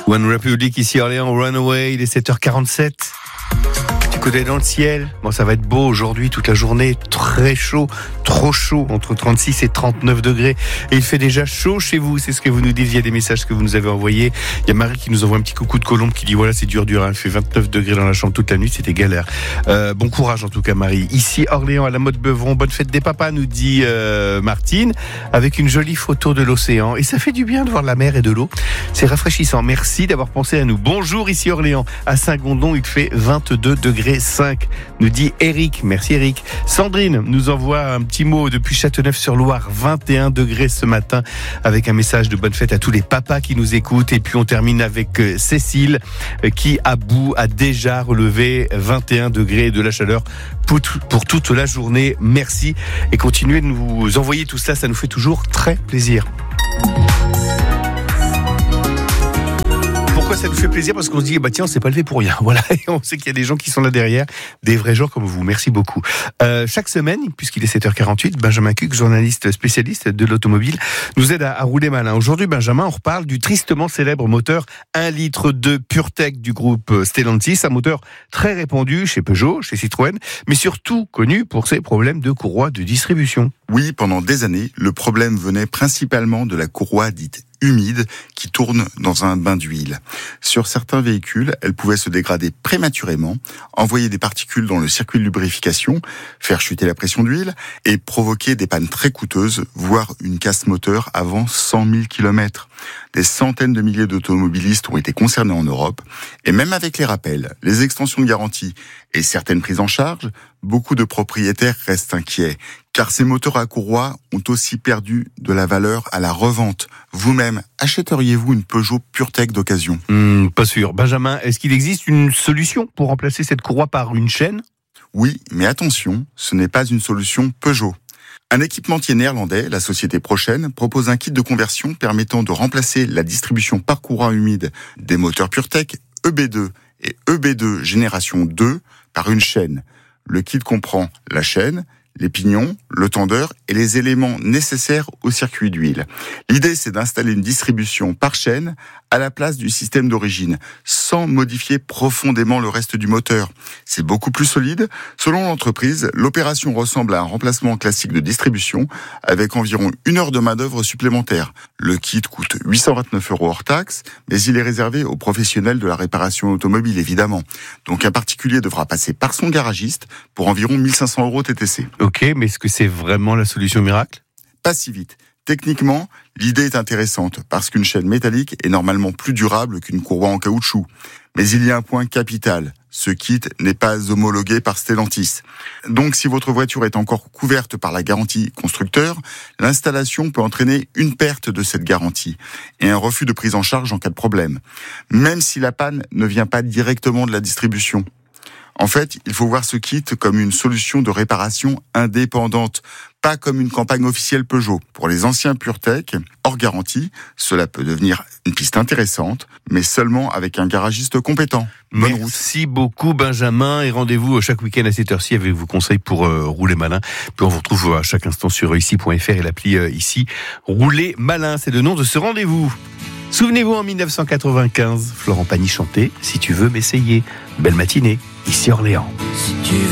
One Republic ici Orléans, Runaway, il est 7h47. Du côté dans le ciel, bon, ça va être beau aujourd'hui toute la journée, très chaud, trop chaud, entre 36 et 39 degrés. Et il fait déjà chaud chez vous, c'est ce que vous nous dites via des messages que vous nous avez envoyés. Il y a Marie qui nous envoie un petit coucou de Colombe qui dit voilà, c'est dur, hein. Il fait 29 degrés dans la chambre toute la nuit, c'était galère. Bon courage en tout cas Marie. Ici Orléans à la mode Beuvron, bonne fête des papas nous dit Martine, avec une jolie photo de l'océan. Et ça fait du bien de voir la mer et de l'eau, c'est rafraîchissant. Merci d'avoir pensé à nous. Bonjour ici Orléans, à Saint-Gondon il fait 22 degrés 5, nous dit Eric. Merci Eric. Sandrine nous envoie un petit mot depuis Châteauneuf-sur-Loire, 21 degrés ce matin, avec un message de bonne fête à tous les papas qui nous écoutent. Et puis on termine avec Cécile qui à bout a déjà relevé 21 degrés de la chaleur pour toute la journée. Merci et continuez de nous envoyer tout ça, ça nous fait toujours très plaisir. Pourquoi ça nous fait plaisir? Parce qu'on se dit, bah tiens, on s'est pas levé pour rien. Voilà, et on sait qu'il y a des gens qui sont là derrière, des vrais gens comme vous. Merci beaucoup. Chaque semaine, puisqu'il est 7h48, Benjamin Cuc, journaliste spécialiste de l'automobile, nous aide à rouler malin. Aujourd'hui, Benjamin, on reparle du tristement célèbre moteur 1,2 litre PureTech du groupe Stellantis, un moteur très répandu chez Peugeot, chez Citroën, mais surtout connu pour ses problèmes de courroie de distribution. Oui, pendant des années, le problème venait principalement de la courroie dite humide qui tourne dans un bain d'huile. Sur certains véhicules, elle pouvait se dégrader prématurément, envoyer des particules dans le circuit de lubrification, faire chuter la pression d'huile et provoquer des pannes très coûteuses, voire une casse moteur avant 100 000 km. Des centaines de milliers d'automobilistes ont été concernés en Europe et même avec les rappels, les extensions de garantie et certaines prises en charge, beaucoup de propriétaires restent inquiets car ces moteurs à courroie ont aussi perdu de la valeur à la revente. Vous-même, achèteriez-vous une Peugeot PureTech d'occasion ? Pas sûr. Benjamin, est-ce qu'il existe une solution pour remplacer cette courroie par une chaîne ? Oui, mais attention, ce n'est pas une solution Peugeot. Un équipementier néerlandais, la société Prochaine, propose un kit de conversion permettant de remplacer la distribution par courroie humide des moteurs PureTech EB2 et EB2 génération 2 par une chaîne. Le kit comprend la chaîne, les pignons, le tendeur et les éléments nécessaires au circuit d'huile. L'idée, c'est d'installer une distribution par chaîne à la place du système d'origine, sans modifier profondément le reste du moteur. C'est beaucoup plus solide. Selon l'entreprise, l'opération ressemble à un remplacement classique de distribution avec environ 1 heure de main-d'œuvre supplémentaire. Le kit coûte 829 € hors taxe, mais il est réservé aux professionnels de la réparation automobile, évidemment. Donc un particulier devra passer par son garagiste pour environ 1500 € TTC. Ok, mais est-ce que c'est vraiment la solution miracle ? Pas si vite. Techniquement, l'idée est intéressante parce qu'une chaîne métallique est normalement plus durable qu'une courroie en caoutchouc. Mais il y a un point capital. Ce kit n'est pas homologué par Stellantis. Donc si votre voiture est encore couverte par la garantie constructeur, l'installation peut entraîner une perte de cette garantie et un refus de prise en charge en cas de problème. Même si la panne ne vient pas directement de la distribution. En fait, il faut voir ce kit comme une solution de réparation indépendante, pas comme une campagne officielle Peugeot. Pour les anciens PureTech, hors garantie, cela peut devenir une piste intéressante, mais seulement avec un garagiste compétent. Bonne route. Merci beaucoup Benjamin et rendez-vous chaque week-end à cette heure-ci avec vos conseils pour rouler malin. Puis on vous retrouve à chaque instant sur ici.fr et l'appli ici. Rouler malin, c'est le nom de ce rendez-vous. Souvenez-vous, en 1995, Florent Pagny chantait « Si tu veux m'essayer ». Belle matinée, ici Orléans.